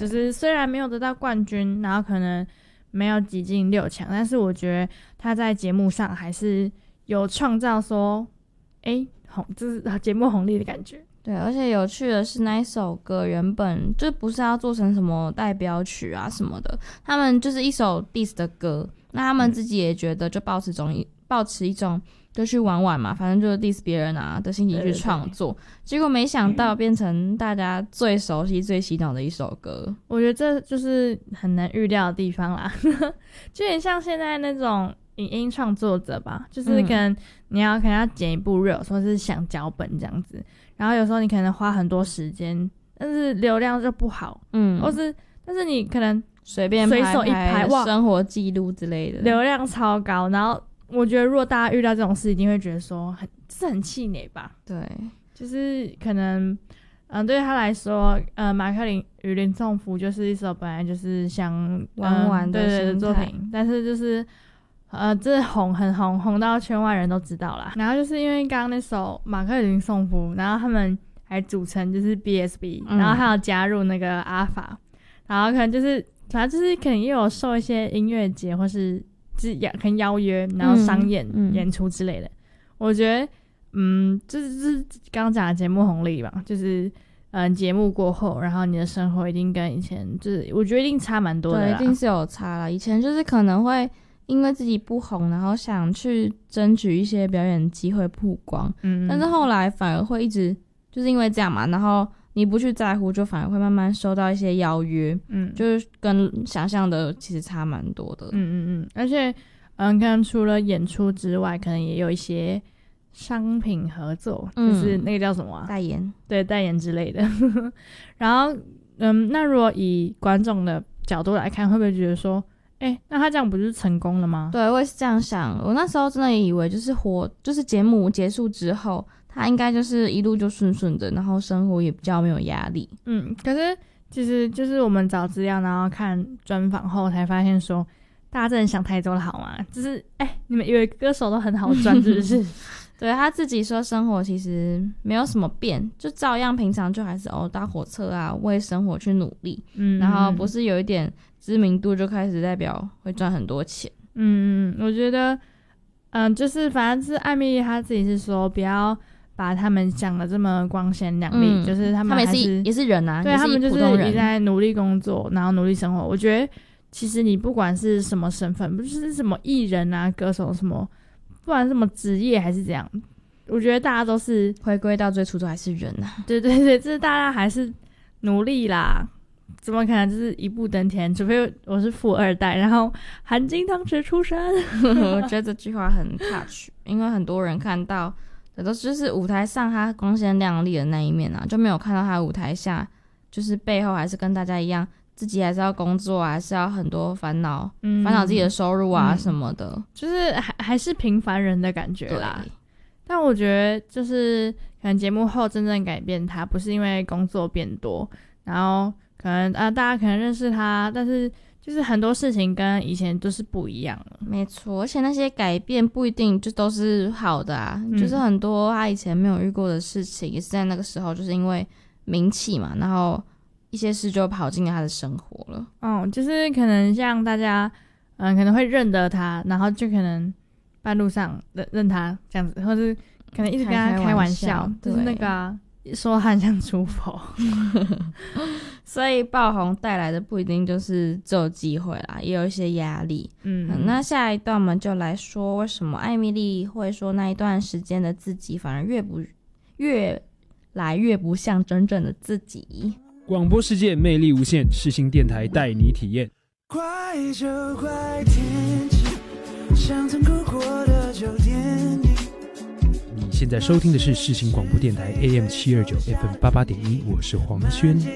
就是虽然没有得到冠军，然后可能没有挤进6强，但是我觉得他在节目上还是有创造说就是节目红利的感觉。 对，而且有趣的是那一首歌原本就不是要做成什么代表曲啊什么的，他们就是一首 diss 的歌，那他们自己也觉得就抱持一种就去玩玩嘛，反正就是 diss 别人啊的心情去创作，结果没想到变成大家最熟悉最洗脑的一首歌。 我觉得这就是很难预料的地方啦就有点像现在那种影音创作者吧，就是可能你可能要剪一部 reels 或是想脚本这样子，然后有时候你可能花很多时间，但是流量就不好，但是你可能随便随手一拍，哇， 生活记录之类的， 流量超高，然后我觉得如果大家遇到这种事，一定会觉得说很气馁吧。 对， 就是可能对他来说马克与林颂福就是一首本来就是想玩玩的作品，但是就是这很红到圈外人都知道啦。然后就是因为刚刚那首马克与林颂福，然后他们还组成就是 BSB，然后还有加入那个阿法，然后可能就是反正就是可能也有受一些音乐节或是可能邀约，然后商演演出之类的。我觉得就是刚刚讲的节目红利吧，就是节目过后，然后你的生活一定跟以前就是我觉得一定差蛮多的啦。 对，一定是有差啦。以前就是可能会因为自己不红，然后想去争取一些表演机会曝光，但是后来反而会一直就是因为这样嘛，然后你不去在乎，就反而会慢慢收到一些邀约，就是跟想象的其实差蛮多的。 而且可能除了演出之外，可能也有一些商品合作，就是那个叫什么啊？ 代言， 对，代言之类的。然后那如果以观众的角度来看，会不会觉得说那他这样不就是成功了吗？ 对，我也是这样想。我那时候真的以为就是节目结束之后他应该就是一路就顺顺的，然后生活也比较没有压力。 可是其实就是我们找资料然后看专访后才发现说，大家真的想太多了好吗？就是你们以为歌手都很好赚是不是？ 对，他自己说生活其实没有什么变，就照样平常就还是搭火车啊，为生活去努力。然后不是有一点知名度就开始代表会赚很多钱。 我觉得就是反正是艾蜜莉她自己是说不要把他们讲的这么光鲜亮丽，就是他们还是也是人啊， 对，他们就是也在努力工作，然后努力生活。我觉得其实你不管是什么身份，不就是什么艺人啊、歌手什么，不管什么职业还是怎样，我觉得大家都是回归到最初都还是人啊。 对，就是大家还是努力啦。怎么可能就是一步登天？除非我是富二代，然后含金汤匙出生。 我觉得这句话很 touch， 因为很多人看到的都就是舞台上他光鲜亮丽的那一面啊，就没有看到他舞台下就是背后还是跟大家一样，自己还是要工作啊，还是要很多烦恼，烦恼自己的收入啊什么的， 就是还是平凡人的感觉啦。但我觉得就是可能节目后真正改变他，不是因为工作变多，然后可能大家可能认识他，但是就是很多事情跟以前都是不一样了。 没错，而且那些改变不一定就都是好的啊，就是很多他以前没有遇过的事情，也是在那个时候就是因为名气嘛，然后一些事就跑进了他的生活了。 就是可能像大家可能会认得他，然后就可能半路上认他这样子，或是可能一直跟他开玩笑，就是那个说他很像出佛。 所以爆红带来的不一定就是只有机会啦，也有一些压力。那下一段我们就来说为什么艾蜜莉会说那一段时间的自己反而越来越不像真正的自己。 广播世界魅力无限，世新电台带你体验。 怪就怪天气，像曾哭过的酒店里。 你现在收听的是世新广播电台 AM729 FM88.1，我是黄轩。